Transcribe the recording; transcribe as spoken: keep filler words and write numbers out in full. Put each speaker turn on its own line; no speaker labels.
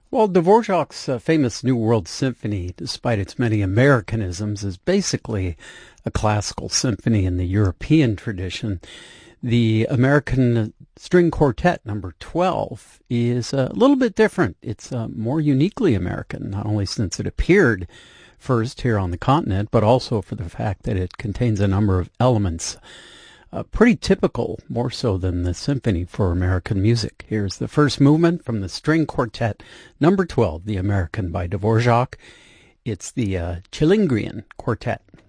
Well, Dvorak's uh, famous New World Symphony, despite its many Americanisms, is basically a classical symphony in the European tradition. The American String Quartet number twelve is a little bit different. It's uh, more uniquely American, not only since it appeared first here on the continent, but also for the fact that it contains a number of elements uh, pretty typical, more so than the symphony, for American music. Here's the first movement from the String Quartet number twelve, the American by Dvorak. It's the uh, Chilingirian Quartet.